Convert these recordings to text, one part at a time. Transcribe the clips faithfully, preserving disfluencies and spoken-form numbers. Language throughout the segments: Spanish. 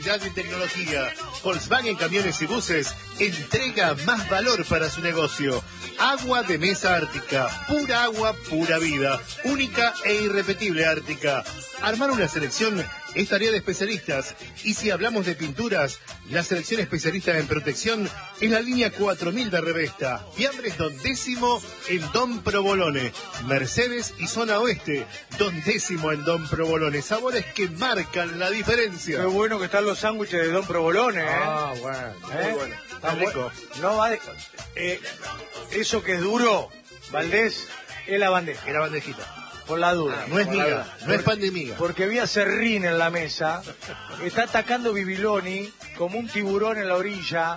y tecnología. Volkswagen Camiones y Buses entrega más valor para su negocio. Agua de mesa Ártica, pura agua, pura vida, única e irrepetible Ártica. Armar una selección es tarea de especialistas, y si hablamos de pinturas, la selección especialista en protección es la línea cuatro mil de Revesta. Fiambres Don Décimo en Don Provolone. Mercedes y Zona Oeste, Don Décimo en Don Provolone. Sabores que marcan la diferencia. Qué bueno que están los sándwiches de Don Provolone, ¿eh? Ah, bueno, ¿Eh? muy bueno. Está rico. No va de... eh, eso que es duro, Valdés, es la bandeja. Es la bandejita. Por la duda. Ah, no es por miga, no es pan de miga. Porque vi a Serrín en la mesa, está atacando Bibiloni como un tiburón en la orilla.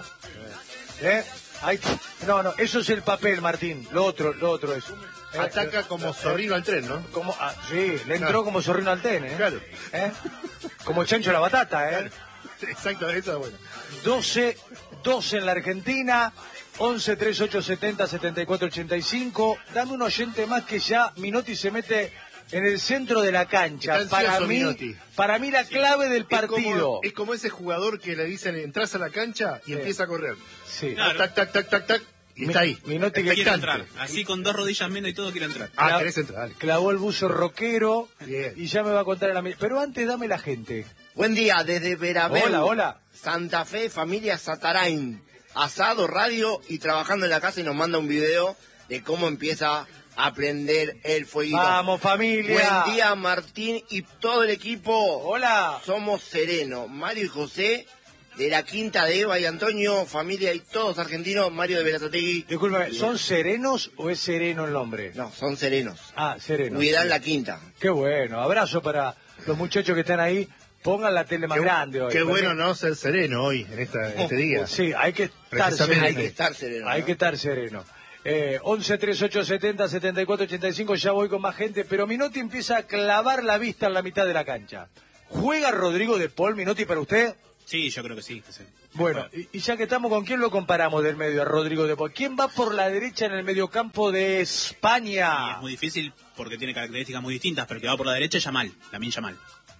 ¿Eh? Ay, no, no, eso es el papel, Martín. Lo otro, lo otro es. ¿Eh? Ataca como zorrino al tren, ¿no? Como, ah, sí, le entró no. como zorrino al tren, ¿eh? Claro. ¿Eh? Como chancho a la batata, ¿eh? Exacto, eso es bueno. doce, doce en la Argentina. once, treinta y ocho, setenta, setenta y cuatro, ochenta y cinco. Dame un oyente más que ya Minotti se mete en el centro de la cancha. Está Para ansioso, mí, Minotti. para mí la clave del partido. Es como, es como ese jugador que le dicen entras a la cancha y sí. empieza a correr. Sí. Claro. Tac, tac, tac, tac, tac. Y Mi, está ahí. Minotti que quiere entrar. Así con dos rodillas menos y todo quiere entrar. Ah, Cla querés entrar. Dale. Clavó el buzo rockero. Bien. Y ya me va a contar en la mesa. Pero antes dame la gente. Buen día, desde Verabel. Hola, hola. Santa Fe, familia Satarain. Asado, radio y trabajando en la casa, y nos manda un video de cómo empieza a prender el fueguito. Vamos, familia. Buen día, Martín y todo el equipo. Hola. Somos Sereno, Mario y José, de la quinta de Eva y Antonio, familia y todos argentinos, Mario de Verazategui. Discúlpame, ¿son serenos o es sereno el nombre? No, son serenos. Ah, serenos. Cuidan la quinta. Qué bueno. Abrazo para los muchachos que están ahí. Pongan la tele más Qué, grande hoy. Qué bueno Porque... no ser sereno hoy, en, esta, en este día. Sí, hay que estar Precisamente sereno. Hay que estar sereno. Hay ¿no? que estar sereno. Eh, once, treinta y ocho, setenta, setenta y cuatro, ochenta y cinco, ya voy con más gente, pero Minotti empieza a clavar la vista en la mitad de la cancha. ¿Juega Rodrigo de Paul, Minotti, para usted? Sí, yo creo que sí. Que sí. Bueno, y, y ya que estamos, ¿con quién lo comparamos del medio a Rodrigo de Paul? ¿Quién va por la derecha en el mediocampo de España? Y es muy difícil porque tiene características muy distintas, pero el que va por la derecha es Yamal, Lamine Yamal.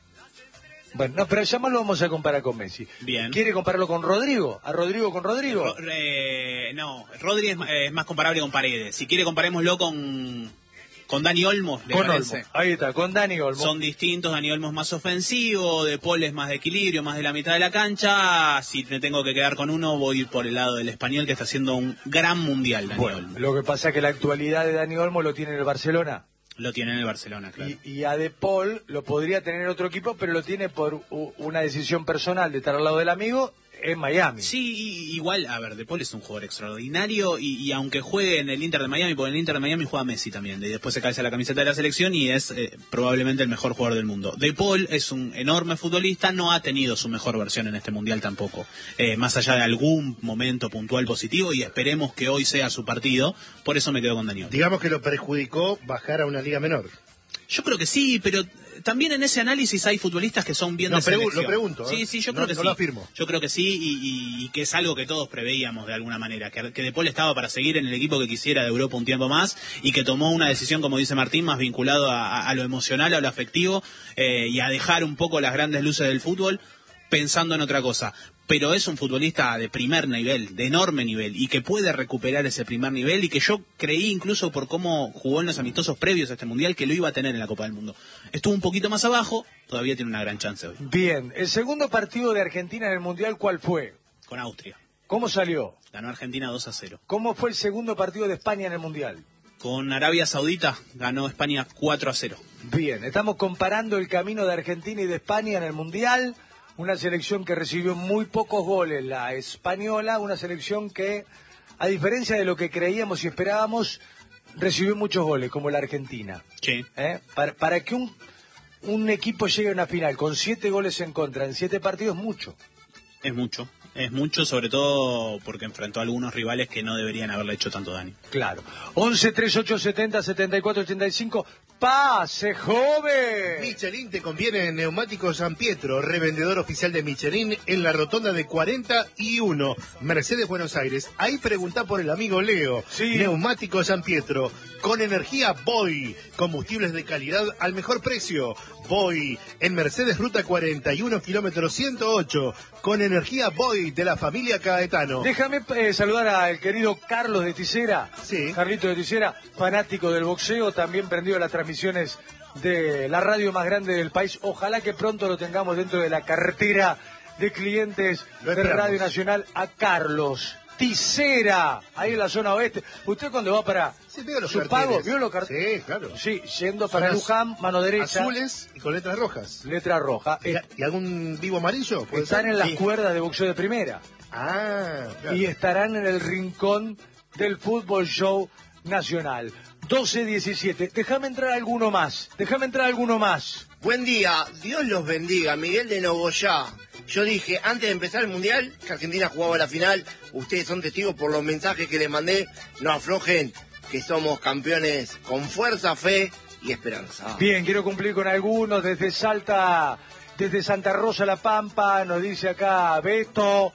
Bueno, no, pero ya más lo vamos a comparar con Messi. Bien. ¿Quiere compararlo con Rodrigo? ¿A Rodrigo con Rodrigo? Ro eh, no, Rodri es, es más comparable con Paredes. Si quiere, comparémoslo con, con Dani Olmo. Con Olmo. Ahí está, con Dani Olmo. Son distintos. Dani Olmo es más ofensivo, De Paul es más de equilibrio, más de la mitad de la cancha. Si me tengo que quedar con uno, voy por el lado del español, que está haciendo un gran mundial, Dani Bueno, Olmo. lo que pasa es que la actualidad de Dani Olmo lo tiene en el Barcelona. Lo tiene en el Barcelona, claro. Y, y a De Paul lo podría tener en otro equipo, pero lo tiene por u, una decisión personal de estar al lado del amigo en Miami. Sí, igual, a ver, De Paul es un jugador extraordinario y, y aunque juegue en el Inter de Miami, porque en el Inter de Miami juega Messi también, y después se calza la camiseta de la selección y es eh, probablemente el mejor jugador del mundo. De Paul es un enorme futbolista, no ha tenido su mejor versión en este Mundial tampoco, eh, más allá de algún momento puntual positivo, y esperemos que hoy sea su partido, por eso me quedo con Daniel. Digamos que lo perjudicó bajar a una liga menor. Yo creo que sí, pero también en ese análisis hay futbolistas que son bien no, de selección. Lo pregunto. ¿eh? Sí, sí, yo no, creo que no sí. lo afirmo. Yo creo que sí y, y, y que es algo que todos preveíamos de alguna manera, que, que De Paul estaba para seguir en el equipo que quisiera de Europa un tiempo más y que tomó una decisión, como dice Martín, más vinculado a, a, a lo emocional, a lo afectivo eh, y a dejar un poco las grandes luces del fútbol pensando en otra cosa. Pero es un futbolista de primer nivel, de enorme nivel, y que puede recuperar ese primer nivel, y que yo creí incluso por cómo jugó en los amistosos previos a este Mundial que lo iba a tener en la Copa del Mundo. Estuvo un poquito más abajo, todavía tiene una gran chance hoy. Bien, el segundo partido de Argentina en el Mundial, ¿cuál fue? Con Austria. ¿Cómo salió? Ganó Argentina dos a cero. ¿Cómo fue el segundo partido de España en el Mundial? Con Arabia Saudita ganó España cuatro a cero. Bien, estamos comparando el camino de Argentina y de España en el Mundial. Una selección que recibió muy pocos goles, la española, una selección que, a diferencia de lo que creíamos y esperábamos, recibió muchos goles, como la Argentina. Sí. ¿Eh? Para, para que un, un equipo llegue a una final con siete goles en contra en siete partidos, mucho. Es mucho, es mucho, sobre todo porque enfrentó a algunos rivales que no deberían haberle hecho tanto daño. Claro. once, treinta y ocho, setenta, setenta y cuatro, ochenta y cinco. ¡Pase, joven! Michelin te conviene en Neumáticos San Pietro, revendedor oficial de Michelin en la rotonda de cuarenta y uno, Mercedes, Buenos Aires. Ahí preguntá por el amigo Leo. Sí. Neumáticos San Pietro, con energía Boy, combustibles de calidad al mejor precio. Boy, en Mercedes Ruta cuarenta y uno, kilómetro ciento ocho, con energía Boy de la familia Caetano. Déjame eh, saludar al querido Carlos de Ticera. Sí. Carlito de Ticera, fanático del boxeo, también prendió las transmisiones de la radio más grande del país. Ojalá que pronto lo tengamos dentro de la cartera de clientes de Radio Nacional, a Carlos Ticera, ahí en la zona oeste. Usted cuando va para sí, veo los su carteles. pago, ¿vio los carteles? Sí, claro. Sí, yendo para Luján, mano derecha. Azules y con letras rojas. Letra roja. ¿Y, ¿Y algún vivo amarillo? Están ser? en las Sí. cuerdas de boxeo de primera. Ah, claro. Y estarán en el rincón del Fútbol Show Nacional. doce diecisiete. Déjame entrar alguno más. Déjame entrar alguno más. Buen día, Dios los bendiga, Miguel de Nogoyá. Yo dije, antes de empezar el Mundial, que Argentina jugaba la final, ustedes son testigos por los mensajes que les mandé, no aflojen, que somos campeones con fuerza, fe y esperanza. Bien, quiero cumplir con algunos, desde Salta, desde Santa Rosa La Pampa, nos dice acá Beto,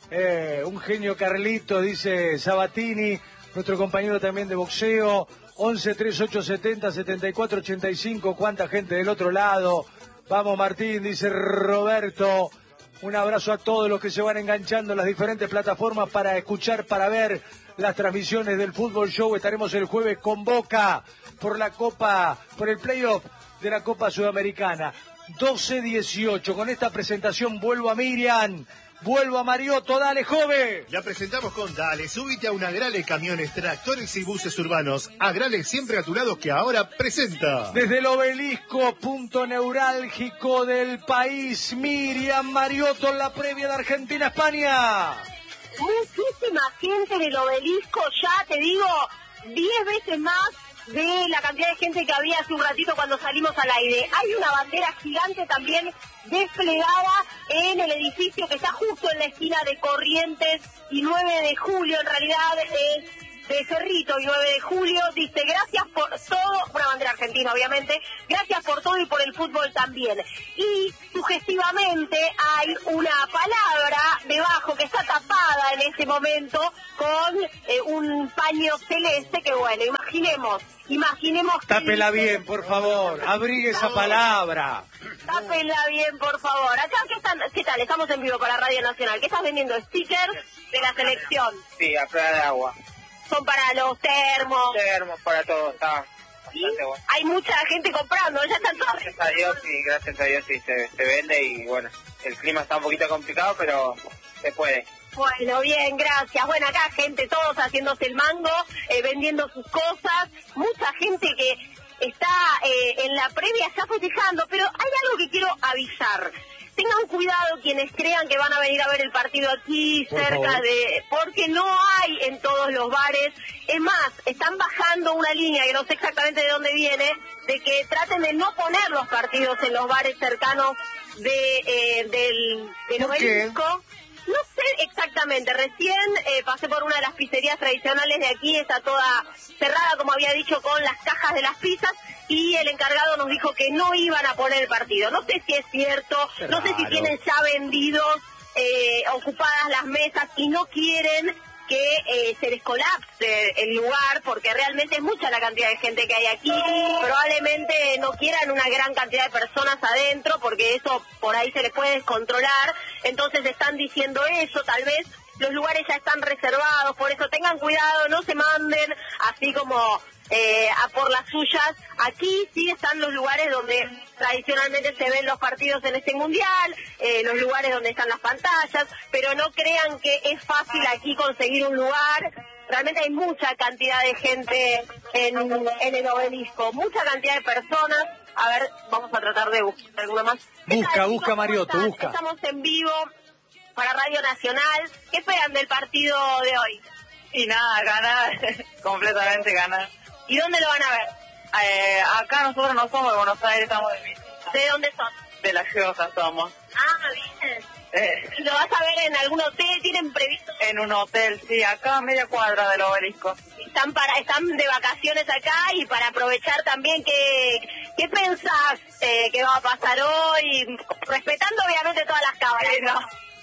eh, un genio Carlito, dice Sabatini, nuestro compañero también de boxeo, once treinta y ocho setenta setenta y cuatro ochenta y cinco, cuánta gente del otro lado, vamos Martín, dice Roberto. Un abrazo a todos los que se van enganchando en las diferentes plataformas para escuchar, para ver las transmisiones del Fútbol Show. Estaremos el jueves con Boca por la Copa, por el playoff de la Copa Sudamericana. doce dieciocho. Con esta presentación vuelvo a Miriam, vuelvo a Mariotto. Dale, joven. La presentamos con Dale, súbite a un Agrale Camiones, Tractores y Buses Urbanos. Agrale siempre a tu lado, que ahora presenta. Desde el obelisco, punto neurálgico del país, Miriam Mariotto en la previa de Argentina-España. Muchísima gente en el obelisco, ya te digo, diez veces más de la cantidad de gente que había hace un ratito cuando salimos al aire. Hay una bandera gigante también desplegada en el edificio que está justo en la esquina de Corrientes y nueve de julio, en realidad es de Cerrito y nueve de julio, dice gracias por todo, una bandera argentina obviamente, gracias por todo y por el fútbol también. Y sugestivamente hay una palabra debajo que está tapada en este momento con eh, un paño celeste que bueno, imaginemos, imaginemos... que Tápela dice, bien, por favor, abrigue esa palabra. Tápenla bien, por favor. Acá, ¿qué, están, ¿qué tal? Estamos en vivo para Radio Nacional. ¿Qué estás vendiendo? Stickers de la selección. Sí, a prueba de agua. Son para los termos. Termos para todo, está ¿Sí? bastante bueno. Hay mucha gente comprando, ya están todos. Gracias a Dios, sí, gracias a Dios sí se, se vende y bueno, el clima está un poquito complicado, pero se puede. Bueno, bien, gracias. Bueno, acá gente, todos haciéndose el mango, eh, vendiendo sus cosas. Mucha gente que está eh, en la previa, está festejando, pero hay algo que quiero avisar. Tengan cuidado quienes crean que van a venir a ver el partido aquí, Por cerca favor. de... Porque no hay en todos los bares. Es más, están bajando una línea, que no sé exactamente de dónde viene, de que traten de no poner los partidos en los bares cercanos de, eh, del, del ¿Por qué? obelisco. No sé exactamente, recién eh, pasé por una de las pizzerías tradicionales de aquí, está toda cerrada, como había dicho, con las cajas de las pizzas, y el encargado nos dijo que no iban a poner el partido. No sé si es cierto, Qué no sé si raro. tienen ya vendidos, eh, ocupadas las mesas y no quieren que eh, se les colapse el lugar, porque realmente es mucha la cantidad de gente que hay aquí. Probablemente no quieran una gran cantidad de personas adentro, porque eso por ahí se les puede descontrolar. Entonces están diciendo eso, tal vez los lugares ya están reservados, por eso tengan cuidado, no se manden así como eh, a por las suyas. Aquí sí están los lugares donde tradicionalmente se ven los partidos en este mundial, eh, los lugares donde están las pantallas, pero no crean que es fácil aquí conseguir un lugar. Realmente hay mucha cantidad de gente en, en el obelisco, mucha cantidad de personas. A ver, vamos a tratar de buscar alguna más. ¿Qué Busca, tal, busca, chicos? Mariotto, ¿Cómo están? busca. Estamos en vivo para Radio Nacional. ¿Qué esperan del partido de hoy? Y nada, ganar, completamente ganar. ¿Y dónde lo van a ver? Eh, acá nosotros no somos de Buenos Aires, estamos de visita. ¿De dónde son? De las Giosas somos. Ah, bien. Eh, ¿Y lo vas a ver en algún hotel? ¿Tienen previsto? en un hotel, sí, acá a media cuadra del obelisco. Están para están de vacaciones acá y para aprovechar también, ¿qué, qué pensás eh, que va a pasar hoy? Respetando obviamente todas las cámaras. Sí, no.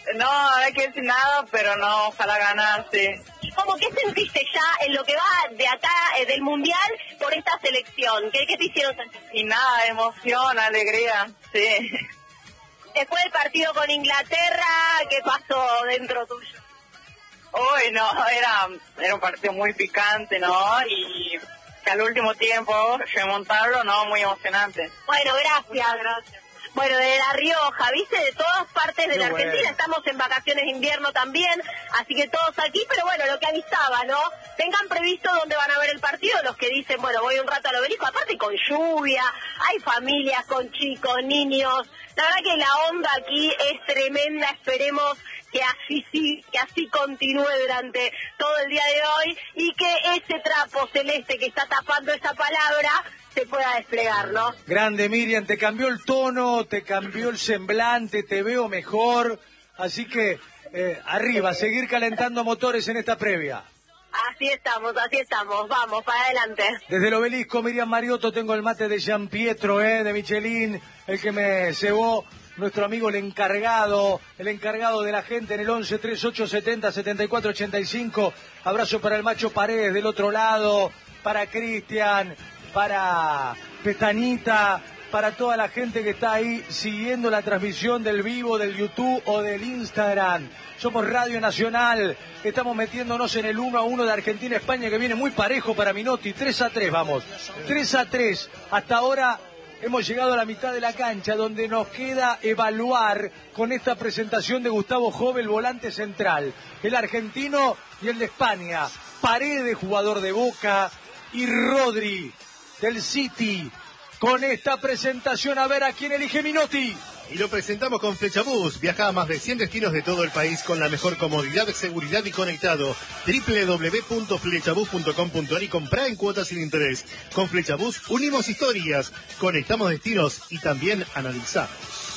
No, no hay que decir nada, pero no, ojalá ganar, sí. ¿Cómo qué sentiste ya en lo que va de acá eh, del Mundial por esta selección? ¿Qué, qué te hicieron sentir? Y nada, emoción, alegría, sí. Después del partido con Inglaterra, ¿qué pasó dentro tuyo? Uy, no, era, era un partido muy picante, ¿no? Y que al último tiempo, remontarlo, ¿no? Muy emocionante. Bueno, gracias, gracias. Bueno, de La Rioja, ¿viste? De todas partes de Qué la Argentina, bueno. estamos en vacaciones de invierno también, así que todos aquí, pero bueno, lo que avisaba, ¿no? Tengan previsto dónde van a ver el partido, los que dicen, bueno, voy un rato al Obelisco, aparte con lluvia, hay familias con chicos, niños, la verdad que la onda aquí es tremenda, esperemos que así sí, que así continúe durante todo el día de hoy y que ese trapo celeste que está tapando esa palabra se pueda desplegar, ¿no? Grande, Miriam, te cambió el tono, te cambió el semblante, te veo mejor, así que eh, arriba, seguir calentando motores en esta previa. Así estamos, así estamos, vamos, para adelante. Desde el Obelisco, Miriam Mariotto, tengo el mate de Gian Pietro, eh, de Michelin, el que me cebó nuestro amigo el encargado, el encargado de la gente en el once treinta y ocho setenta setenta y cuatro ochenta y cinco. Abrazo para el Macho Paredes del otro lado, para Cristian, para Pestañita, para toda la gente que está ahí siguiendo la transmisión del vivo, del YouTube o del Instagram. Somos Radio Nacional, estamos metiéndonos en el uno a uno de Argentina-España que viene muy parejo para Minotti, tres a tres vamos, tres a tres, hasta ahora hemos llegado a la mitad de la cancha donde nos queda evaluar con esta presentación de Gustavo Jove, el volante central, el argentino y el de España, Paredes, jugador de Boca, y Rodri del City. Con esta presentación, a ver a quién elige Minotti. Y lo presentamos con Flechabús. Viaja a más de cien destinos de todo el país con la mejor comodidad, seguridad y conectado. doble u doble u doble u punto flechabús punto com punto ar y comprá en cuotas sin interés. Con Flechabús unimos historias, conectamos destinos y también analizamos.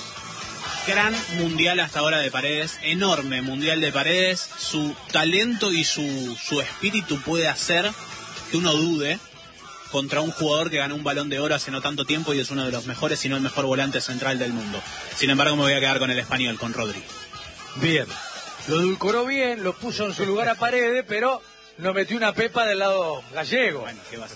Gran mundial hasta ahora de Paredes, enorme mundial de Paredes. Su talento y su, su espíritu puede hacer que uno dude contra un jugador que ganó un Balón de Oro hace no tanto tiempo y es uno de los mejores, si no el mejor volante central del mundo. Sin embargo, me voy a quedar con el español, con Rodri. Bien, lo edulcoró bien, lo puso en su lugar a Paredes, pero nos metió una pepa del lado gallego. Bueno, ¿qué va a hacer?